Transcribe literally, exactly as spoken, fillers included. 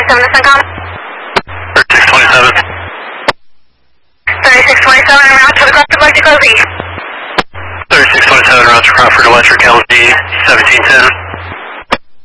twenty-seven to Syncom. thirty-six twenty-seven. thirty-six twenty-seven, en route to the Crawford Electric L Z. thirty-six twenty-seven, route to Crawford Electric L Z, seventeen ten.